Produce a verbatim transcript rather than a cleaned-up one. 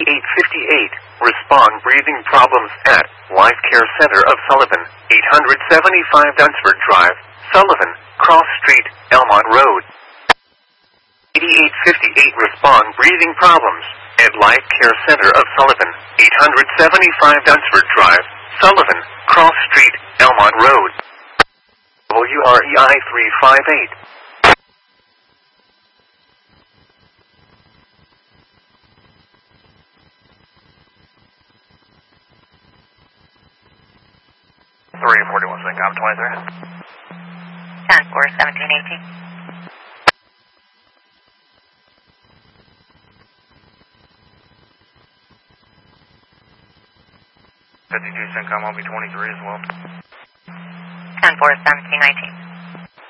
eight fifty-eight. Respond breathing problems at Life Care Center of Sullivan, eight seventy-five Dunsford Drive, Sullivan, Cross Street, Elmont Road. eighty-eight fifty-eight. Respond breathing problems at Life Care Center of Sullivan, eight seventy-five Dunsford Drive, Sullivan, Cross Street, Elmont Road. W R E I three five eight. three forty-one, Syncom twenty-three. ten four seventeen eighteen. fifty-two, Syncom will be twenty-three as well. ten four seventeen nineteen.